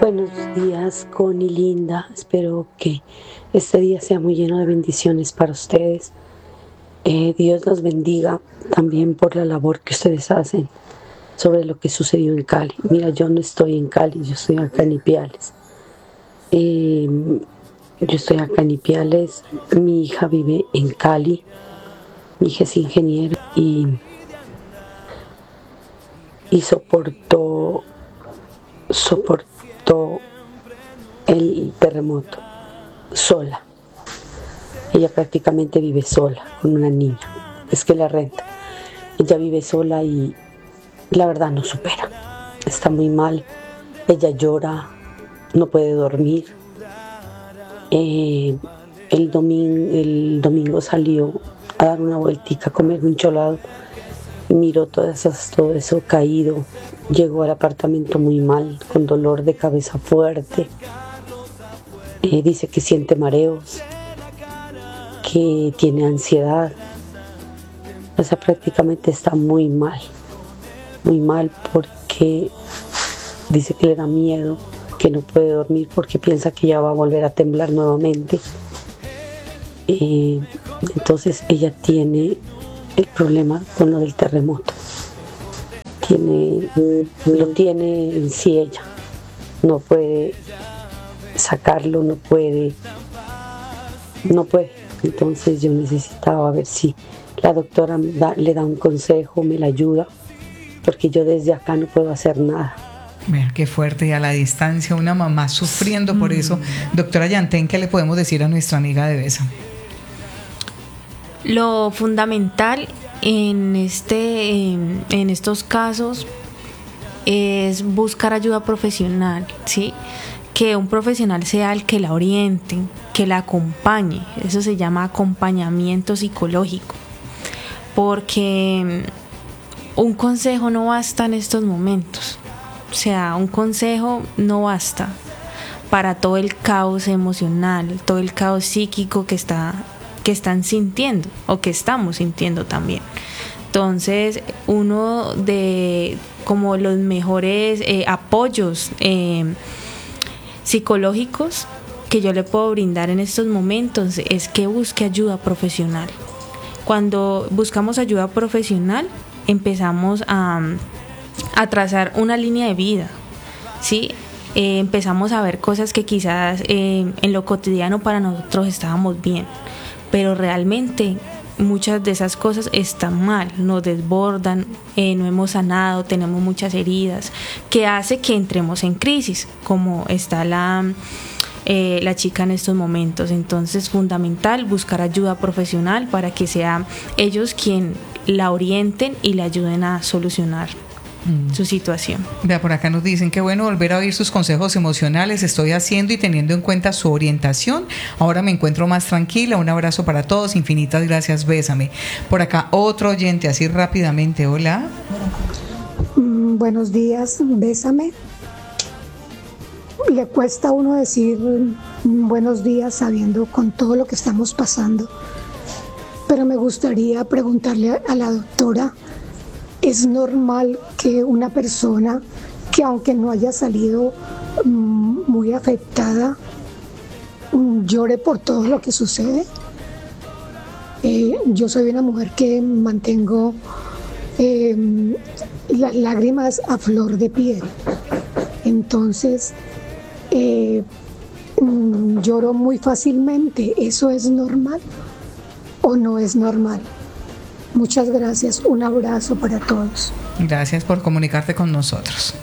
Buenos días, Connie linda. Espero que este día sea muy lleno de bendiciones para ustedes. Dios los bendiga también por la labor que ustedes hacen sobre lo que sucedió en Cali. Mira, yo no estoy en Cali, yo estoy acá en Ipiales. Eh, yo estoy acá en Ipiales, mi hija vive en Cali, mi hija es ingeniero y soportó el terremoto sola. Ella prácticamente vive sola con una niña, es que la renta. Ella vive sola y la verdad no supera. Está muy mal. Ella llora, no puede dormir. El domingo salió a dar una vueltica a comer un cholado. Miró todo eso caído. Llegó al apartamento muy mal, con dolor de cabeza fuerte. Dice que siente mareos, que tiene ansiedad. O sea, prácticamente está muy mal porque dice que le da miedo, que no puede dormir porque piensa que ya va a volver a temblar nuevamente. Entonces ella tiene el problema con lo del terremoto. Lo tiene en sí ella. No puede sacarlo, no puede. Entonces yo necesitaba ver si la doctora le da un consejo, me la ayuda, porque yo desde acá no puedo hacer nada. Mira, qué fuerte, y a la distancia una mamá sufriendo por eso. Doctora Yantén, ¿qué le podemos decir a nuestra amiga de Bésame? Lo fundamental en estos casos es buscar ayuda profesional, ¿sí? Que un profesional sea el que la oriente, que la acompañe. Eso se llama acompañamiento psicológico, porque un consejo no basta en estos momentos. O sea, un consejo no basta para todo el caos emocional, todo el caos psíquico que están sintiendo o que estamos sintiendo también. Entonces, uno de como los mejores apoyos psicológicos que yo le puedo brindar en estos momentos es que busque ayuda profesional. Cuando buscamos ayuda profesional, empezamos a trazar una línea de vida, ¿sí? Empezamos a ver cosas que quizás en lo cotidiano para nosotros estábamos bien, pero realmente muchas de esas cosas están mal, nos desbordan, no hemos sanado, tenemos muchas heridas, que hace que entremos en crisis, como está la chica en estos momentos. Entonces, fundamental buscar ayuda profesional para que sea ellos quien la orienten y le ayuden a solucionar su situación. Vea, por acá nos dicen que bueno volver a oír sus consejos emocionales. Estoy haciendo y teniendo en cuenta su orientación. Ahora me encuentro más tranquila. Un abrazo para todos. Infinitas gracias. Bésame. Por acá otro oyente, así rápidamente. Hola. Buenos días. Bésame. Le cuesta a uno decir buenos días sabiendo con todo lo que estamos pasando. Pero me gustaría preguntarle a la doctora, ¿es normal que una persona que aunque no haya salido muy afectada, llore por todo lo que sucede? Yo soy una mujer que mantengo las lágrimas a flor de piel. Entonces, lloro muy fácilmente. ¿Eso es normal o no es normal? Muchas gracias, un abrazo para todos. Gracias por comunicarte con nosotros.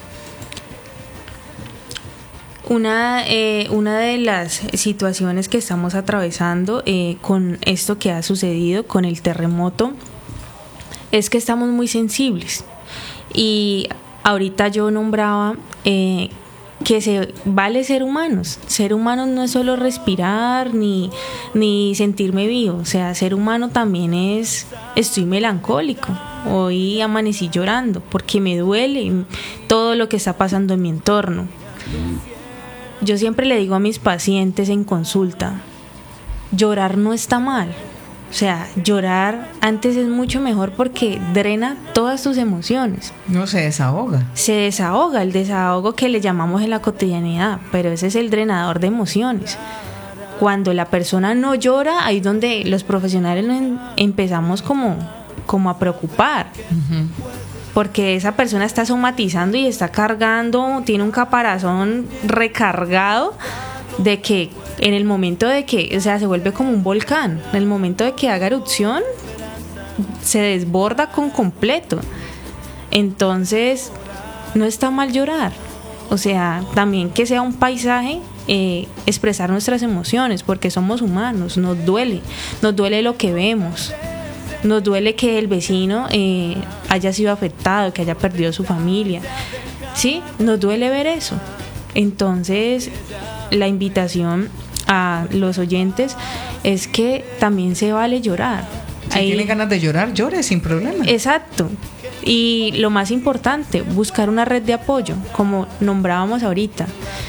Una de las situaciones que estamos atravesando con esto que ha sucedido con el terremoto es que estamos muy sensibles, y ahorita yo nombraba que se vale ser humanos. Ser humanos no es solo respirar ni sentirme vivo. O sea, ser humano también es, estoy melancólico. Hoy amanecí llorando porque me duele todo lo que está pasando en mi entorno. Yo siempre le digo a mis pacientes en consulta, llorar no está mal. O sea, llorar antes es mucho mejor porque drena todas tus emociones. No se desahoga. Se desahoga, el desahogo que le llamamos en la cotidianidad, pero ese es el drenador de emociones. Cuando la persona no llora, ahí es donde los profesionales empezamos como a preocupar. Uh-huh. Porque esa persona está somatizando y está cargando, tiene un caparazón recargado de que en el momento de que, o sea, se vuelve como un volcán. En el momento de que haga erupción, se desborda con completo. Entonces, no está mal llorar. O sea, también que sea un paisaje, expresar nuestras emociones, porque somos humanos, nos duele lo que vemos. Nos duele que el vecino haya sido afectado, que haya perdido su familia. Sí, nos duele ver eso. Entonces, la invitación a los oyentes es que también se vale llorar. Si tienen ganas de llorar, llore sin problema. Exacto. Y lo más importante, buscar una red de apoyo, como nombrábamos ahorita.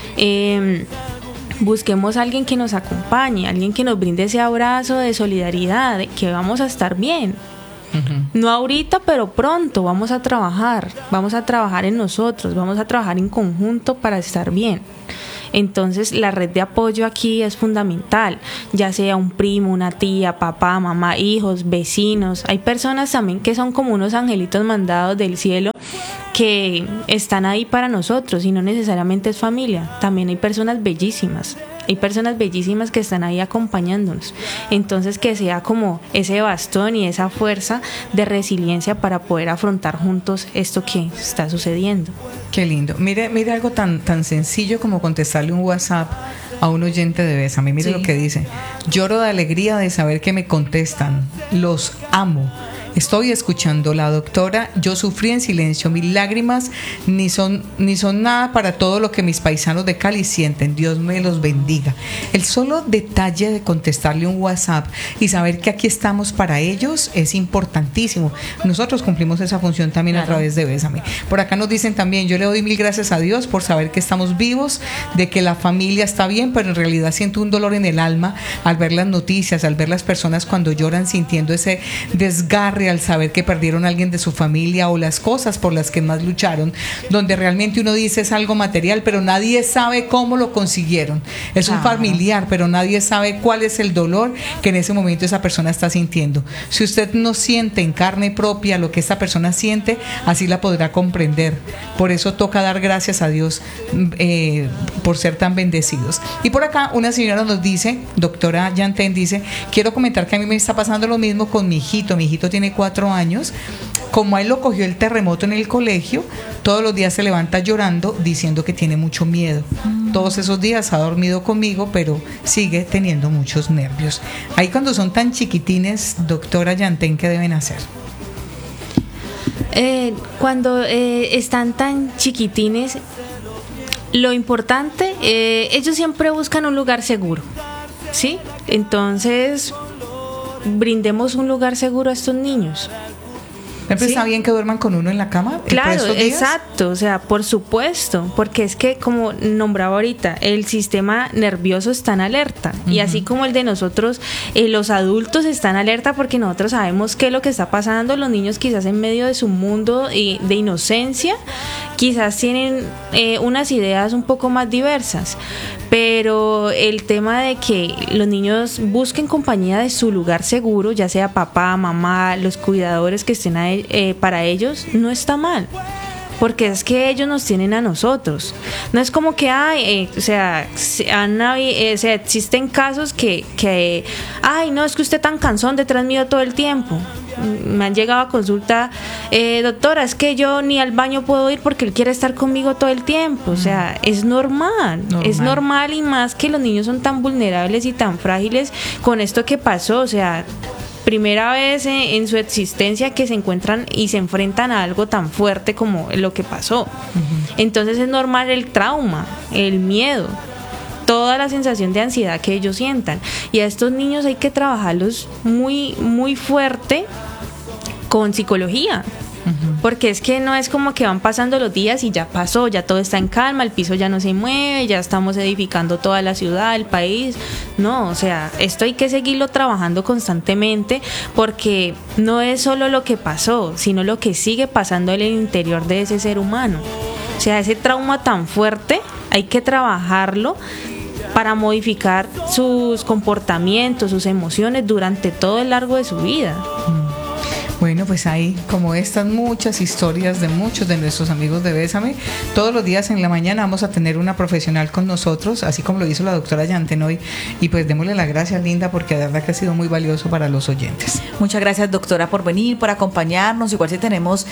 Busquemos a alguien que nos acompañe, alguien que nos brinde ese abrazo de solidaridad, de que vamos a estar bien. Uh-huh. No ahorita, pero pronto vamos a trabajar en nosotros, vamos a trabajar en conjunto para estar bien. Entonces la red de apoyo aquí es fundamental, ya sea un primo, una tía, papá, mamá, hijos, vecinos. Hay personas también que son como unos angelitos mandados del cielo que están ahí para nosotros y no necesariamente es familia. También hay personas bellísimas que están ahí acompañándonos. Entonces que sea como ese bastón y esa fuerza de resiliencia para poder afrontar juntos esto que está sucediendo. Qué lindo. Mire algo tan sencillo como contestarle un WhatsApp a un oyente de Bésame. Mire lo que dice: lloro de alegría de saber que me contestan, los amo. Estoy escuchando la doctora, yo sufrí en silencio, mis lágrimas ni son nada para todo lo que mis paisanos de Cali sienten, Dios me los bendiga. El solo detalle de contestarle un WhatsApp y saber que aquí estamos para ellos es importantísimo. Nosotros cumplimos esa función también a través de Bésame. Por acá nos dicen también, yo le doy mil gracias a Dios por saber que estamos vivos, de que la familia está bien, pero en realidad siento un dolor en el alma al ver las noticias, al ver las personas cuando lloran sintiendo ese desgarre al saber que perdieron a alguien de su familia o las cosas por las que más lucharon, donde realmente uno dice es algo material, pero nadie sabe cómo lo consiguieron. Es un familiar, pero nadie sabe cuál es el dolor que en ese momento esa persona está sintiendo. Si usted no siente en carne propia lo que esta persona siente, así la podrá comprender. Por eso toca dar gracias a Dios por ser tan bendecidos. Y por acá una señora nos dice, doctora Yantén, dice, quiero comentar que a mí me está pasando lo mismo con mi hijito tiene 4 años, como a él lo cogió el terremoto en el colegio, todos los días se levanta llorando diciendo que tiene mucho miedo. Todos esos días ha dormido conmigo, pero sigue teniendo muchos nervios. Ahí cuando son tan chiquitines, doctora Yantén, ¿qué deben hacer? Cuando están tan chiquitines, lo importante, ellos siempre buscan un lugar seguro, ¿sí? Entonces, brindemos un lugar seguro a estos niños. ¿Siempre está bien que duerman con uno en la cama? Claro, exacto, o sea, por supuesto, porque es que, como nombraba ahorita, el sistema nervioso está en alerta, y así como el de nosotros, los adultos están en alerta porque nosotros sabemos qué es lo que está pasando. Los niños quizás en medio de su mundo de inocencia, quizás tienen unas ideas un poco más diversas, pero el tema de que los niños busquen compañía de su lugar seguro, ya sea papá, mamá, los cuidadores que estén ahí, para ellos, no está mal, porque es que ellos nos tienen a nosotros. No es como que existen casos que no, es que usted tan cansón detrás mío todo el tiempo. Me han llegado a consulta, doctora, es que yo ni al baño puedo ir porque él quiere estar conmigo todo el tiempo. O sea, es normal, y más que los niños son tan vulnerables y tan frágiles con esto que pasó. O sea, primera vez en su existencia que se encuentran y se enfrentan a algo tan fuerte como lo que pasó. Entonces es normal el trauma, el miedo, toda la sensación de ansiedad que ellos sientan. Y a estos niños hay que trabajarlos muy, muy fuerte con psicología. porque es que no es como que van pasando los días y ya pasó, ya todo está en calma, el piso ya no se mueve, ya estamos edificando toda la ciudad, el país. No, o sea, esto hay que seguirlo trabajando constantemente, porque no es solo lo que pasó, sino lo que sigue pasando en el interior de ese ser humano. O sea, ese trauma tan fuerte hay que trabajarlo para modificar sus comportamientos, sus emociones durante todo el largo de su vida. Bueno, pues ahí, como estas muchas historias de muchos de nuestros amigos de Bésame, todos los días en la mañana vamos a tener una profesional con nosotros, así como lo hizo la doctora Yantenoy, y pues démosle las gracias, Linda, porque de verdad que ha sido muy valioso para los oyentes. Muchas gracias, doctora, por venir, por acompañarnos. Igual si tenemos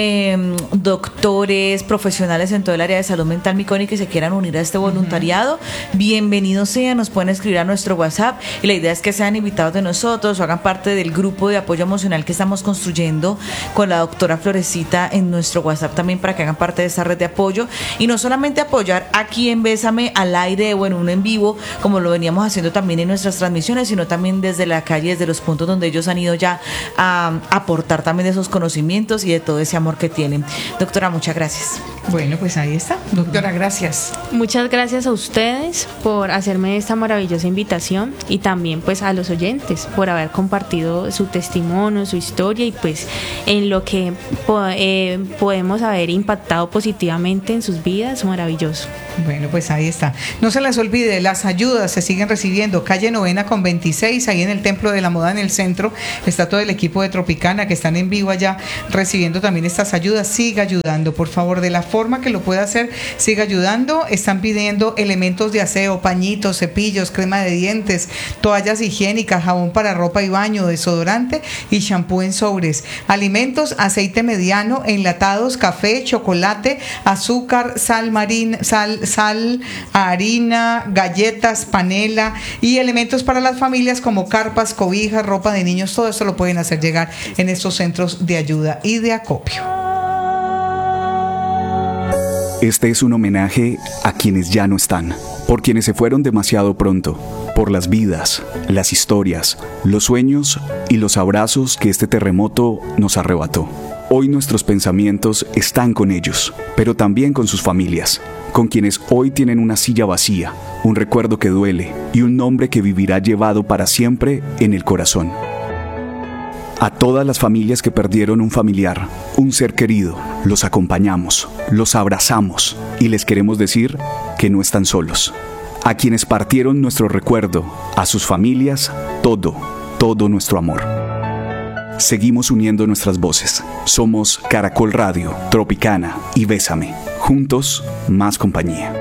doctores, profesionales en todo el área de salud mental, Miconi, que se quieran unir a este voluntariado, bienvenidos sean, nos pueden escribir a nuestro WhatsApp, y la idea es que sean invitados de nosotros o hagan parte del grupo de apoyo emocional que estamos construyendo con la doctora Florecita en nuestro WhatsApp también, para que hagan parte de esa red de apoyo, y no solamente apoyar aquí en Bésame al aire o en un en vivo como lo veníamos haciendo también en nuestras transmisiones, sino también desde la calle, desde los puntos donde ellos han ido ya a aportar también de esos conocimientos y de todo ese amor que tienen. Doctora, muchas gracias. Bueno, pues ahí está, doctora, gracias. Muchas gracias a ustedes por hacerme esta maravillosa invitación, y también pues a los oyentes por haber compartido su testimonio, su historia, y pues en lo que podemos haber impactado positivamente en sus vidas. Maravilloso. Bueno, pues ahí está. No se les olvide, las ayudas se siguen recibiendo. Calle Novena con 26, ahí en el Templo de la Moda, en el centro, está todo el equipo de Tropicana que están en vivo allá recibiendo también estas ayudas. Siga ayudando, por favor, de la forma que lo pueda hacer, siga ayudando. Están pidiendo elementos de aseo, pañitos, cepillos, crema de dientes, toallas higiénicas, jabón para ropa y baño, desodorante y shampoo en sobres. Alimentos, aceite mediano, enlatados, café, chocolate, azúcar, sal, harina, galletas, panela y elementos para las familias como carpas, cobijas, ropa de niños. Todo esto lo pueden hacer llegar en estos centros de ayuda y de acopio. Este es un homenaje a quienes ya no están, por quienes se fueron demasiado pronto, por las vidas, las historias, los sueños y los abrazos que este terremoto nos arrebató. Hoy nuestros pensamientos están con ellos, pero también con sus familias, con quienes hoy tienen una silla vacía, un recuerdo que duele y un nombre que vivirá llevado para siempre en el corazón. A todas las familias que perdieron un familiar, un ser querido, los acompañamos, los abrazamos y les queremos decir que no están solos. A quienes partieron nuestro recuerdo, a sus familias, todo nuestro amor. Seguimos uniendo nuestras voces. Somos Caracol Radio, Tropicana y Bésame. Juntos, más compañía.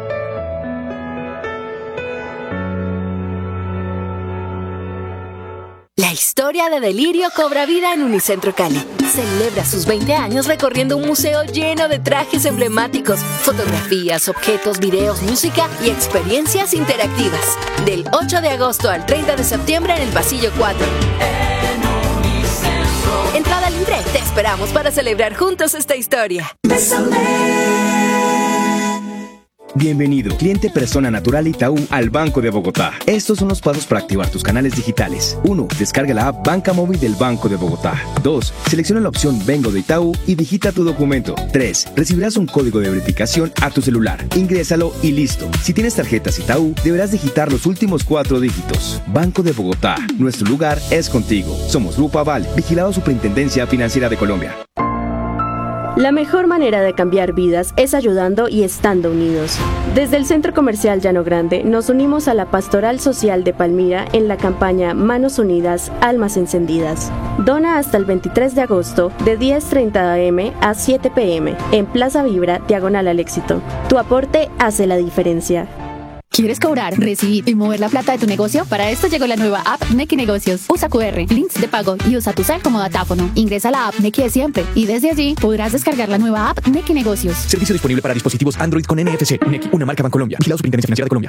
La historia de Delirio cobra vida en Unicentro Cali. Celebra sus 20 años recorriendo un museo lleno de trajes emblemáticos, fotografías, objetos, videos, música y experiencias interactivas. Del 8 de agosto al 30 de septiembre en el Pasillo 4. Entrada libre. Te esperamos para celebrar juntos esta historia. Bienvenido, cliente persona natural Itaú al Banco de Bogotá. Estos son los pasos para activar tus canales digitales. 1. Descarga la app Banca Móvil del Banco de Bogotá. 2. Selecciona la opción Vengo de Itaú y digita tu documento. 3. Recibirás un código de verificación a tu celular. Ingrésalo y listo. Si tienes tarjetas Itaú, deberás digitar los últimos 4 dígitos. Banco de Bogotá. Nuestro lugar es contigo. Somos Grupo Aval, vigilado Superintendencia Financiera de Colombia. La mejor manera de cambiar vidas es ayudando y estando unidos. Desde el Centro Comercial Llano Grande nos unimos a la Pastoral Social de Palmira en la campaña Manos Unidas, Almas Encendidas. Dona hasta el 23 de agosto de 10:30 am a 7 pm en Plaza Vibra, diagonal al Éxito. Tu aporte hace la diferencia. ¿Quieres cobrar, recibir y mover la plata de tu negocio? Para esto llegó la nueva app Nequi Negocios. Usa QR, links de pago y usa tu cel como datáfono. Ingresa a la app Nequi de siempre y desde allí podrás descargar la nueva app Nequi Negocios. Servicio disponible para dispositivos Android con NFC. Nequi, una marca Bancolombia. Vigilado Superintendencia Financiera de Colombia.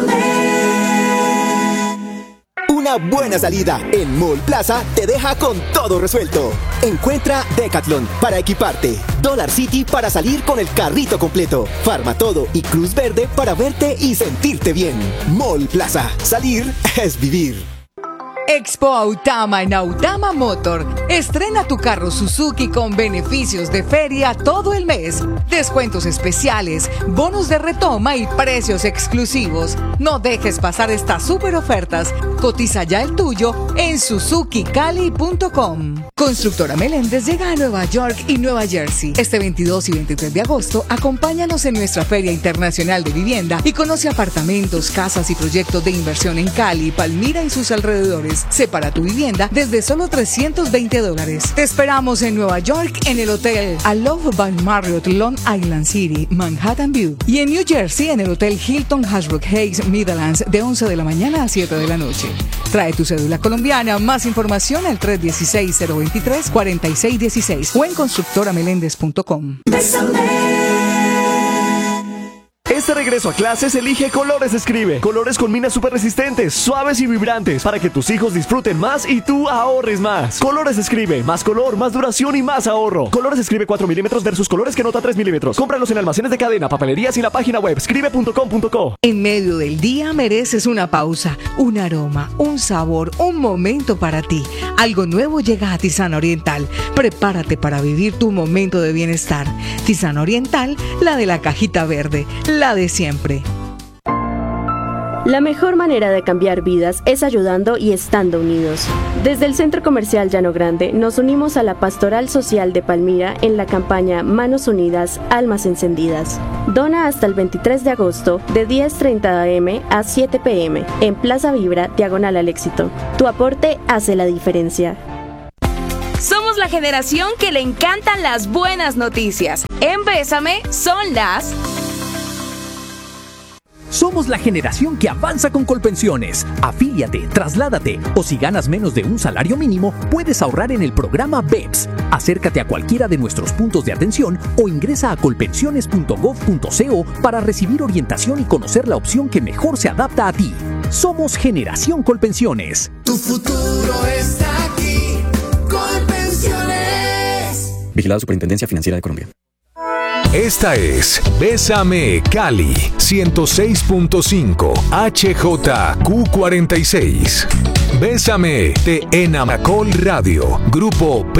Una buena salida en Mall Plaza te deja con todo resuelto. Encuentra Decathlon para equiparte, Dollar City para salir con el carrito completo, Farmatodo y Cruz Verde para verte y sentirte bien. Mall Plaza, salir es vivir. Expo Autama en Autama Motor. Estrena tu carro Suzuki con beneficios de feria todo el mes, descuentos especiales, bonos de retoma y precios exclusivos. No dejes pasar estas super ofertas. Cotiza ya el tuyo en suzukicali.com. Constructora Meléndez llega a Nueva York y Nueva Jersey. Este 22 y 23 de agosto, acompáñanos en nuestra Feria Internacional de Vivienda y conoce apartamentos, casas y proyectos de inversión en Cali, Palmira y sus alrededores. Separa tu vivienda desde solo $320. Te esperamos en Nueva York en el Hotel Aloha by Marriott Long Island City, Manhattan View. Y en New Jersey en el Hotel Hilton Hasbrook Heights Midlands de 11 de la mañana a 7 de la noche. Trae tu cédula colombiana. Más información al 316-023-4616 o en constructorameléndez.com. Este regreso a clases elige Colores Escribe. Colores con minas súper resistentes, suaves y vibrantes para que tus hijos disfruten más y tú ahorres más. Colores Escribe, más color, más duración y más ahorro. Colores Escribe 4 milímetros versus Colores que nota 3 milímetros. Cómpralos en almacenes de cadena, papelerías y la página web escribe.com.co. En medio del día mereces una pausa, un aroma, un sabor, un momento para ti. Algo nuevo llega a Tisana Oriental. Prepárate para vivir tu momento de bienestar. Tisana Oriental, la de la cajita verde, la de siempre. La mejor manera de cambiar vidas es ayudando y estando unidos. Desde el Centro Comercial Llano Grande nos unimos a la Pastoral Social de Palmira en la campaña Manos Unidas, Almas Encendidas. Dona hasta el 23 de agosto de 10:30 am a 7 pm en Plaza Vibra, diagonal al Éxito. Tu aporte hace la diferencia. Somos la generación que le encantan las buenas noticias. En Bésame son las... Somos la generación que avanza con Colpensiones. Afíliate, trasládate o si ganas menos de un salario mínimo, puedes ahorrar en el programa BEPS. Acércate a cualquiera de nuestros puntos de atención o ingresa a colpensiones.gov.co para recibir orientación y conocer la opción que mejor se adapta a ti. Somos Generación Colpensiones. Tu futuro está aquí. Colpensiones. Vigilado Superintendencia Financiera de Colombia. Esta es Bésame Cali 106.5 HJQ46. Bésame de Enamacol Radio, Grupo